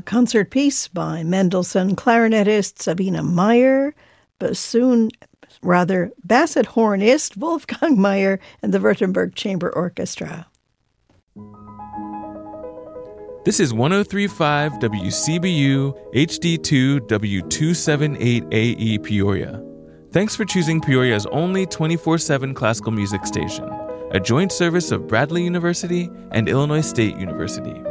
concert piece by Mendelssohn clarinetist Sabine Meyer, basset hornist Wolfgang Meyer, and the Württemberg Chamber Orchestra. This is 103.5 WCBU HD2 W278AE Peoria. Thanks for choosing Peoria's only 24/7 classical music station, a joint service of Bradley University and Illinois State University.